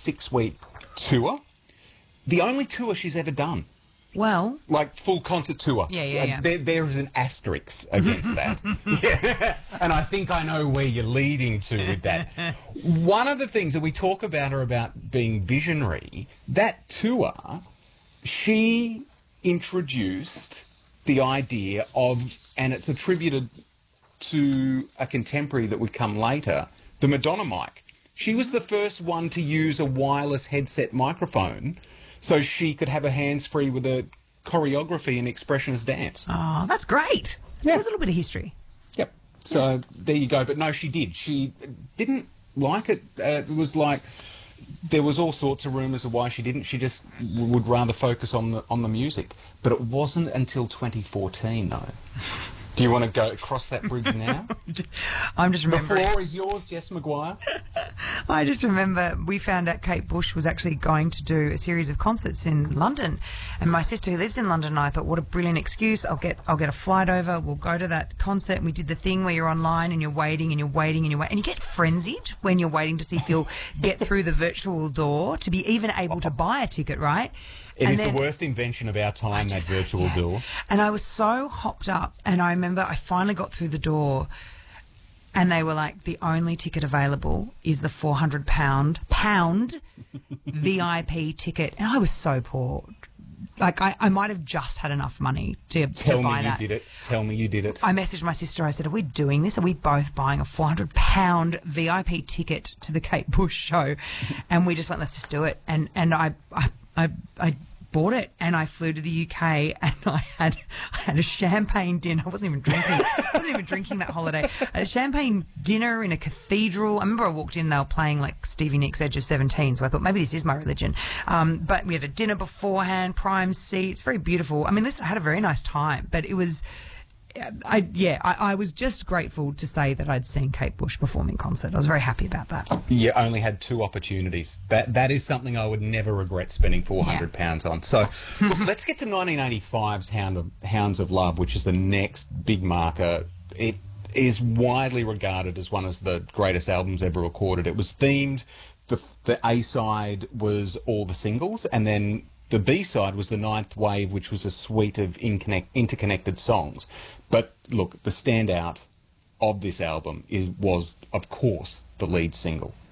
6-week tour. The only tour she's ever done. Well, Like full concert tour. Yeah. There is an asterisk against that. Yeah. And I think I know where you're leading to with that. One of the things that we talk about her about being visionary, that tour, she introduced the idea of, and it's attributed to a contemporary that would come later, the Madonna mic. She was the first one to use a wireless headset microphone so she could have her hands free with a choreography and expressionist dance. oh, that's great. It's a little bit of history. Yep. So there you go. But no, she did. She didn't like it. It was like there was all sorts of rumours of why she didn't. She just would rather focus on the music. But it wasn't until 2014, though. Do you want to go across that bridge now? I'm just The remembering. floor is yours, Jess McGuire. I just remember we found out Kate Bush was actually going to do a series of concerts in London, and my sister who lives in London and I thought, what a brilliant excuse. I'll get a flight over, we'll go to that concert, and we did the thing where you're online and you're waiting and you're waiting and you're waiting, and you get frenzied when you're waiting to see Phil get through the virtual door to be even able to buy a ticket, right? It is the worst invention of our time, that virtual door. And I was so hopped up, and I remember I finally got through the door, and they were like, the only ticket available is the £400 VIP ticket. And I was so poor. Like, I might have just had enough money to buy that. Tell me you did it. Tell me you did it. I messaged my sister. I said, are we doing this? Are we both buying a £400 VIP ticket to the Kate Bush show? And we just went, let's just do it. And I bought it, and I flew to the UK, and I had a champagne dinner. I wasn't even drinking that holiday. A champagne dinner in a cathedral. I remember I walked in, they were playing like Stevie Nicks' Edge of 17, so I thought maybe this is my religion. But we had a dinner beforehand, prime seats, very beautiful. I mean, listen, I had a very nice time, but it was... I was just grateful to say that I'd seen Kate Bush perform in concert. I was very happy about that. You only had 2 opportunities. That is something I would never regret spending £400 on. So, look, let's get to 1985's Hounds of Love, which is the next big marker. It is widely regarded as one of the greatest albums ever recorded. It was themed. The A-side was all the singles, and then the B-side was the Ninth Wave, which was a suite of interconnected songs. But look, the standout of this album was, of course, the lead single.